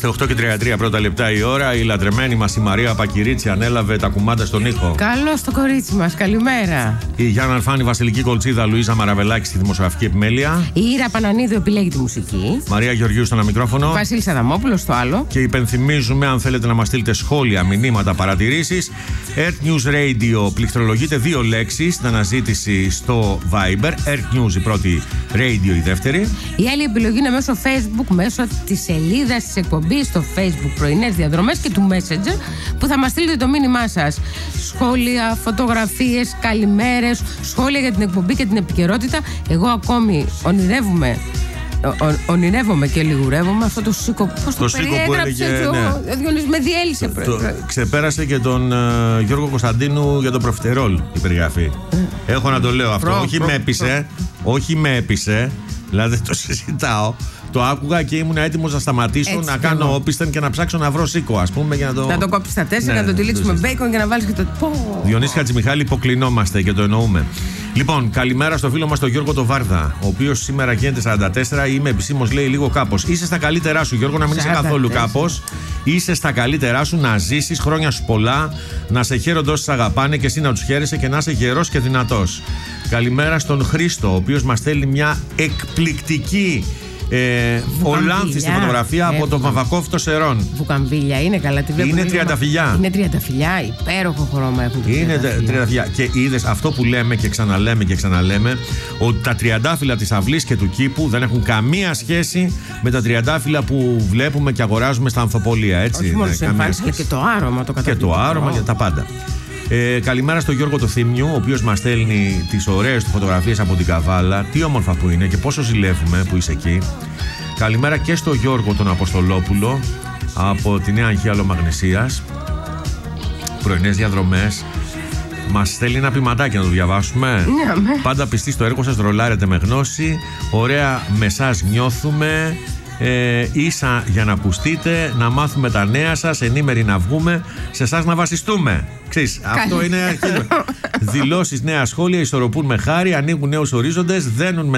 8:33 πρώτα λεπτά η ώρα. Η λατρεμένη μας η Μαρία Πακυρίτσι ανέλαβε τα κουμάντα στον ήχο. Καλώς το κορίτσι μας, καλημέρα. Η Γιάννα Αλφάνη, Βασιλική Κολτσίδα, Λουίζα Μαραβελάκη στη δημοσιογραφική επιμέλεια. Η Ήρα Πανανίδου επιλέγει τη μουσική. Μαρία Γεωργίου στο ένα μικρόφωνο. Βασίλης Αδαμόπουλος στο άλλο. Και υπενθυμίζουμε, αν θέλετε να μας στείλετε σχόλια, μηνύματα, παρατηρήσεις, Earth News Radio πληκτρολογείτε 2 λέξεις στην αναζήτηση στο Viber. Earth News η πρώτη, Radio η δεύτερη. Η άλλη επιλογή είναι μέσω Facebook, μέσω της σελίδας της εκπομπής στο Facebook Πρωινές Διαδρομές και του Messenger, που θα μας στείλετε το μήνυμά σας. Σχόλια, φωτογραφίες, καλημέρες, σχόλια για την εκπομπή και την επικαιρότητα. Εγώ ακόμη ονειρεύομαι και λιγουρεύομαι αυτό το σίκο. Πώς το περιέγραψε ο Διονύσης, με διέλυσε. Ξεπέρασε και τον Γιώργο Κωνσταντίνου για το προφιτερόλ η περιγραφή. Έχω να το λέω αυτό. Όχι με έπεισε. Δηλαδή το συζητάω. Το άκουγα και ήμουν έτοιμος να σταματήσω, έτσι, να κάνω όπισθεν και να ψάξω να βρω σίκο, ας πούμε, για να το κόψεις στα 4, να το τυλίξουμε μπέικον και να βάλεις και το. Διονύση Χατζημιχάλη, υποκλεινόμαστε και το εννοούμε. Λοιπόν, καλημέρα στο φίλο μας τον Γιώργο το Βάρδα, ο οποίος σήμερα γίνεται 44. Είμαι επισήμως, λέει, λίγο κάπως. Είσαι στα καλύτερά σου, Γιώργο, να μην είσαι καθόλου κάπως. Είσαι στα καλύτερά σου, να ζήσεις, χρόνια σου πολλά, να σε χαίρονται όσοι αγαπάνε και εσύ να τους χαίρεσαι και να είσαι γερός και δυνατός. Καλημέρα στον Χρήστο, ο οποίος μας στέλνει μια εκπληκτική ολάνθιστη φωτογραφία από το Βαβακόφτο Σερών. Βουκαμβίλια, είναι καλά, τη βλέπω. Είναι τριανταφυλλιά. Είναι τριανταφυλλιά, υπέροχο χρώμα έχουν. Είναι τριανταφυλλιά. Και είδες αυτό που λέμε και ξαναλέμε, ότι τα τριαντάφυλλα της αυλής και του κήπου δεν έχουν καμία σχέση με τα τριαντάφυλλα που βλέπουμε και αγοράζουμε στα ανθοπολία. Έτσι. Όχι μόνο σε εμφάνιση, και το άρωμα το καταπληκτικό. Και το άρωμα και τα πάντα. Καλημέρα στον Γιώργο το Θήμιου, ο οποίος μας στέλνει τις ωραίες του φωτογραφίες από την Καβάλα. Τι όμορφα που είναι και πόσο ζηλεύουμε που είσαι εκεί. Καλημέρα και στον Γιώργο τον Αποστολόπουλο από τη Νέα Αγχία Λομαγνησίας. Πρωινές διαδρομές. Μας στέλνει ένα ποιηματάκι να το διαβάσουμε. Πάντα πιστοί στο έργο σας, ρολάρετε με γνώση. Ωραία με σας νιώθουμε. Ίσα για να ακουστείτε, να μάθουμε τα νέα σας, ενήμεροι να βγούμε, σε εσάς να βασιστούμε. Ξέρεις, αυτό είναι δηλώσεις, νέα σχόλια, ισορροπούν με χάρη, ανοίγουν νέους ορίζοντες, δένουν με